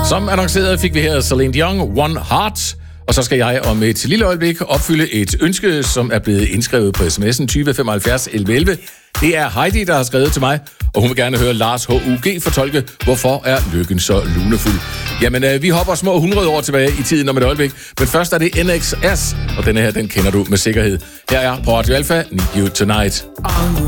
Som annonceret fik vi her Celine Dion, One Heart. Og så skal jeg om et lille øjeblik opfylde et ønske, som er blevet indskrevet på sms'en 20 75 11 11. Det er Heidi, der har skrevet til mig, og hun vil gerne høre Lars H.U.G. fortolke, hvorfor er lykken så lunefuld. Jamen, vi hopper små 100 år tilbage i tiden om et øjeblik, men først er det NXS, og denne her, den kender du med sikkerhed. Her er på Radio Alpha, Need You Tonight.